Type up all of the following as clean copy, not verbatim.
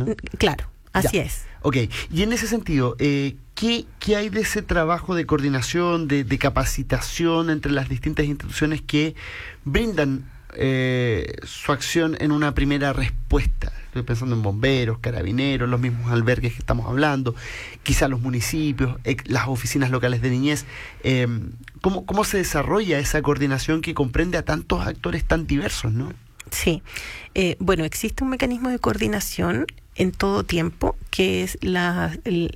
¿no? Claro, así Ya. es. Ok, y en ese sentido, ¿qué hay de ese trabajo de coordinación, de capacitación entre las distintas instituciones que brindan su acción en una primera respuesta? Estoy pensando en bomberos, carabineros, los mismos albergues que estamos hablando, quizá los municipios, las oficinas locales de niñez. ¿Cómo se desarrolla esa coordinación que comprende a tantos actores tan diversos, ¿no? Sí. Bueno, existe un mecanismo de coordinación en todo tiempo, que es la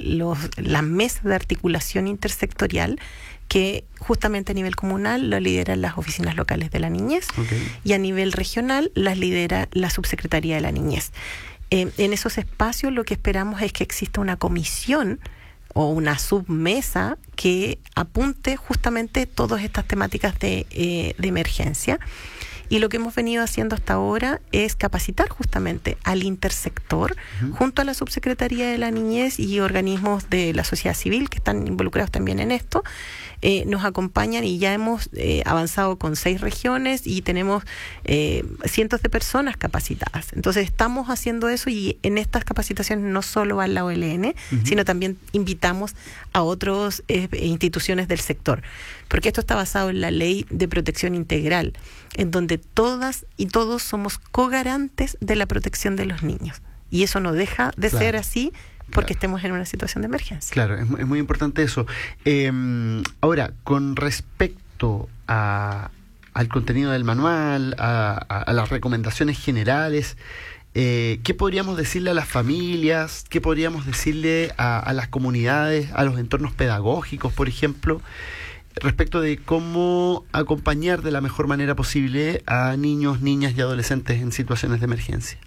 mesa de articulación intersectorial, que justamente a nivel comunal lo lideran las oficinas locales de la niñez, y a nivel regional las lidera la Subsecretaría de la Niñez. En esos espacios lo que esperamos es que exista una comisión o una submesa que apunte justamente todas estas temáticas de emergencia. Y lo que hemos venido haciendo hasta ahora es capacitar justamente al intersector, junto a la Subsecretaría de la Niñez y organismos de la sociedad civil que están involucrados también en esto. Nos acompañan y ya hemos avanzado con 6 regiones y tenemos cientos de personas capacitadas. Entonces estamos haciendo eso, y en estas capacitaciones no solo va la OLN, sino también invitamos a otras instituciones del sector, porque esto está basado en la Ley de Protección Integral, en donde todas y todos somos cogarantes de la protección de los niños, y eso no deja de ser así porque estemos en una situación de emergencia. Claro, es muy importante eso. Ahora, con respecto al contenido del manual, a las recomendaciones generales, ¿qué podríamos decirle a las familias? ¿Qué podríamos decirle a las comunidades, a los entornos pedagógicos, por ejemplo, respecto de cómo acompañar de la mejor manera posible a niños, niñas y adolescentes en situaciones de emergencia?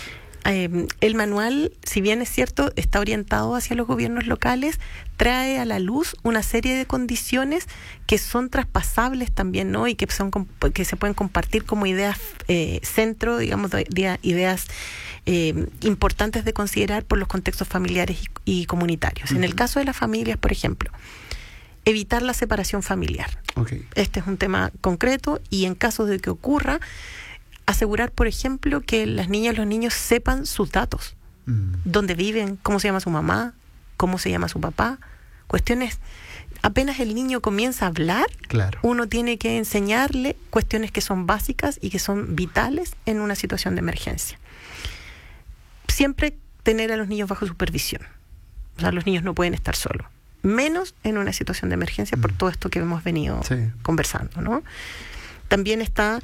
El manual, si bien es cierto, está orientado hacia los gobiernos locales, trae a la luz una serie de condiciones que son traspasables también, ¿no? Y que se pueden compartir como ideas centro, digamos, ideas importantes de considerar por los contextos familiares y comunitarios. En el caso de las familias, por ejemplo, evitar la separación familiar. Este es un tema concreto, y en caso de que ocurra, asegurar, por ejemplo, que las niñas y los niños sepan sus datos, dónde viven, cómo se llama su mamá, cómo se llama su papá, cuestiones. Apenas el niño comienza a hablar, uno tiene que enseñarle cuestiones que son básicas y que son vitales en una situación de emergencia. Siempre tener a los niños bajo supervisión. O sea, los niños no pueden estar solos, menos en una situación de emergencia, por todo esto que hemos venido conversando, ¿no? También está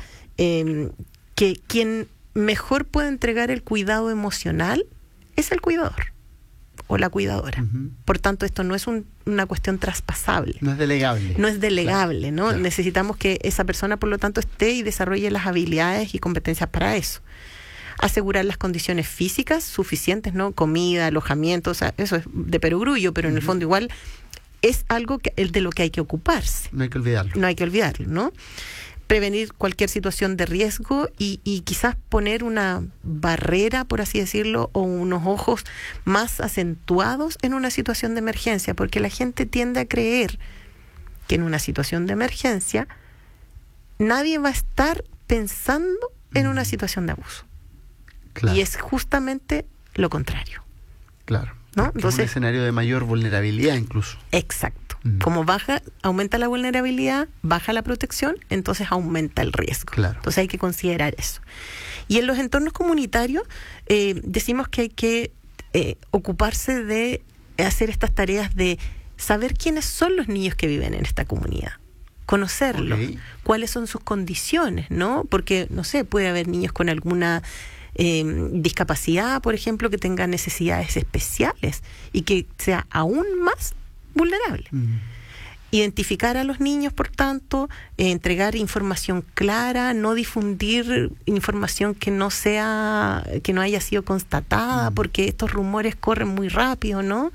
que quien mejor puede entregar el cuidado emocional es el cuidador o la cuidadora. Por tanto, esto no es una cuestión traspasable. No es delegable. No es delegable, ¿no? Necesitamos que esa persona, por lo tanto, esté y desarrolle las habilidades y competencias para eso. Asegurar las condiciones físicas suficientes, ¿no? Comida, alojamiento, o sea, eso es de perogrullo, pero en el fondo igual es algo de lo que hay que ocuparse. No hay que olvidarlo. No hay que olvidarlo, ¿no? Prevenir cualquier situación de riesgo y quizás poner una barrera, por así decirlo, o unos ojos más acentuados en una situación de emergencia, porque la gente tiende a creer que en una situación de emergencia nadie va a estar pensando en una situación de abuso. Y es justamente lo contrario. ¿No? Entonces, es un escenario de mayor vulnerabilidad incluso. Exacto. Como aumenta la vulnerabilidad, baja la protección, entonces aumenta el riesgo. Entonces hay que considerar eso. Y en los entornos comunitarios decimos que hay que ocuparse de hacer estas tareas de saber quiénes son los niños que viven en esta comunidad, conocerlos, cuáles son sus condiciones, ¿no? Porque, no sé, puede haber niños con alguna discapacidad, por ejemplo, que tengan necesidades especiales y que sea aún más vulnerable. Identificar a los niños, por tanto, entregar información clara, no difundir información que no haya sido constatada, porque estos rumores corren muy rápido, ¿no?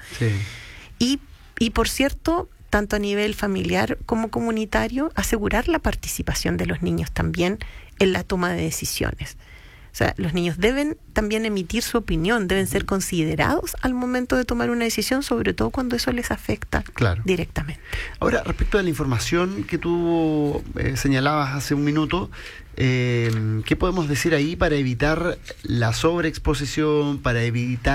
Y por cierto, tanto a nivel familiar como comunitario, asegurar la participación de los niños también en la toma de decisiones. O sea, los niños deben también emitir su opinión, deben ser considerados al momento de tomar una decisión, sobre todo cuando eso les afecta directamente. Ahora, respecto de la información que tú señalabas hace un minuto, ¿qué podemos decir ahí para evitar la sobreexposición, para evitar